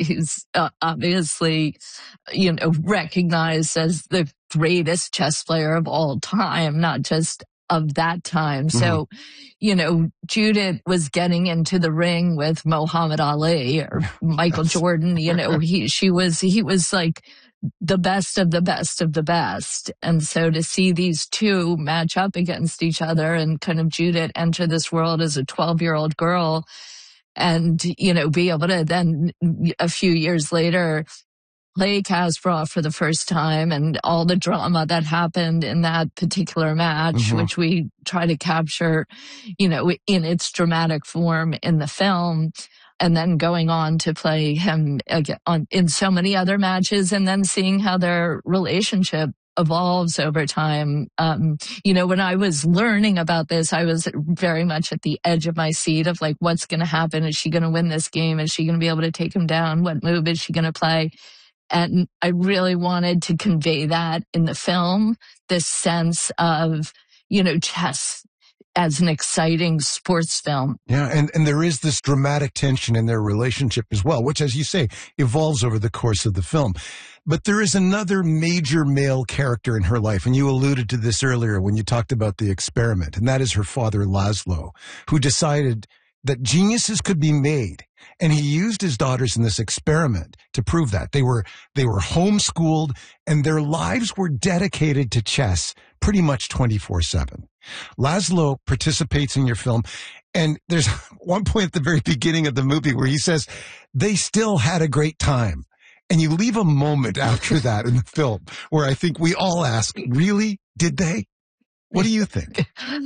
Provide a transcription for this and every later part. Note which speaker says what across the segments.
Speaker 1: he's obviously, recognized as the greatest chess player of all time, not just of that time. So, Judith was getting into the ring with Muhammad Ali or Michael Jordan. He was like the best of the best of the best. And so to see these two match up against each other and kind of Judith enter this world as a 12-year-old girl and, be able to then a few years later play Kasparov for the first time and all the drama that happened in that particular match, which we try to capture, in its dramatic form in the film. And then going on to play him in so many other matches and then seeing how their relationship evolves over time. When I was learning about this, I was very much at the edge of my seat of like, what's going to happen? Is she going to win this game? Is she going to be able to take him down? What move is she going to play? And I really wanted to convey that in the film, this sense of, chess as an exciting sports film.
Speaker 2: Yeah, and there is this dramatic tension in their relationship as well, which, as you say, evolves over the course of the film. But there is another major male character in her life, and you alluded to this earlier when you talked about The Experiment, and that is her father, Laszlo, who decided that geniuses could be made. And he used his daughters in this experiment to prove that. They were homeschooled and their lives were dedicated to chess pretty much 24/7. Laszlo participates in your film, and there's one point at the very beginning of the movie where he says, they still had a great time. And you leave a moment after that in the film where I think we all ask, really? Did they? What do you think?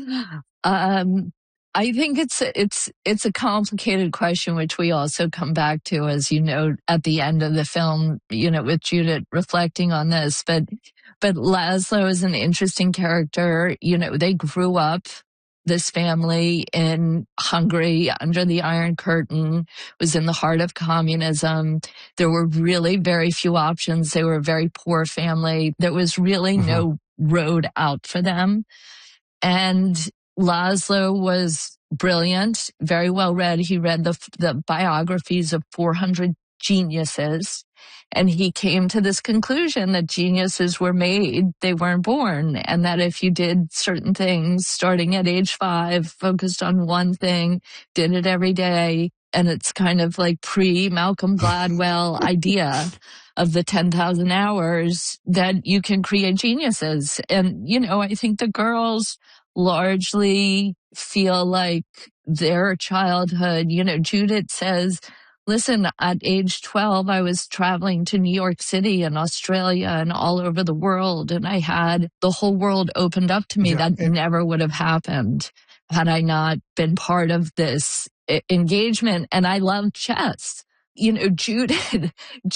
Speaker 1: I think it's a complicated question, which we also come back to, as you know, at the end of the film, with Judith reflecting on this. But Laszlo is an interesting character. They grew up, this family, in Hungary under the Iron Curtain, was in the heart of communism. There were really very few options. They were a very poor family. There was really no road out for them. And Laszlo was brilliant, very well read. He read the biographies of 400 geniuses, and he came to this conclusion that geniuses were made, they weren't born, and that if you did certain things starting at age 5, focused on one thing, did it every day, and it's kind of like pre-Malcolm Gladwell idea of the 10,000 hours, that you can create geniuses. And, I think the girls largely feel like their childhood, Judith says, listen, at age 12, I was traveling to New York City and Australia and all over the world, and I had the whole world opened up to me. That never would have happened had I not been part of this engagement. And I love chess. Judith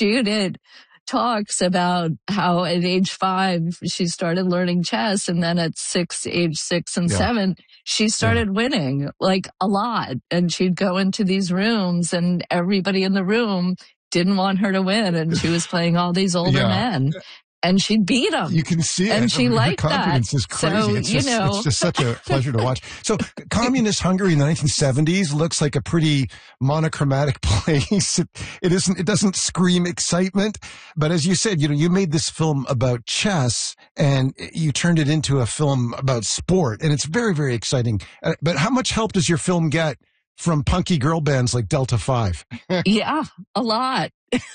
Speaker 1: talks about how at age 5 she started learning chess, and then at age 6 and 7 she started winning like a lot, and she'd go into these rooms and everybody in the room didn't want her to win, and she was playing all these older men. And she'd beat them.
Speaker 2: You can see it.
Speaker 1: And she liked
Speaker 2: that. Her confidence is crazy.
Speaker 1: So,
Speaker 2: it's just such a pleasure to watch. So communist Hungary in the 1970s looks like a pretty monochromatic place. It doesn't scream excitement. But as you said, you made this film about chess and you turned it into a film about sport. And it's very, very exciting. But how much help does your film get from punky girl bands like Delta 5?
Speaker 1: Yeah, a lot.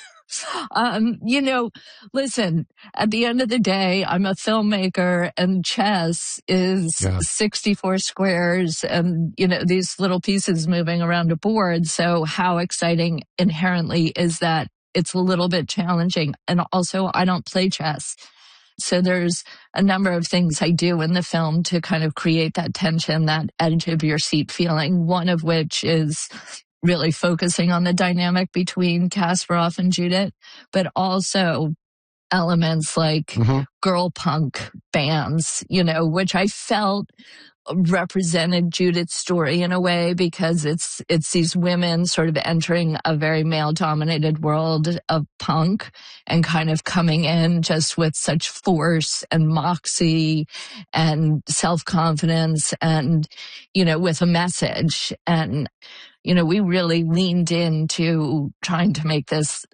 Speaker 1: Listen, at the end of the day, I'm a filmmaker and chess is 64 squares and, these little pieces moving around a board. So how exciting inherently is that? It's a little bit challenging. And also, I don't play chess. So there's a number of things I do in the film to kind of create that tension, that edge of your seat feeling, one of which is really focusing on the dynamic between Kasparov and Judith, but also elements like girl punk bands, which I felt represented Judith's story in a way, because it's these women sort of entering a very male-dominated world of punk and kind of coming in just with such force and moxie and self-confidence and, with a message. And we really leaned into trying to make this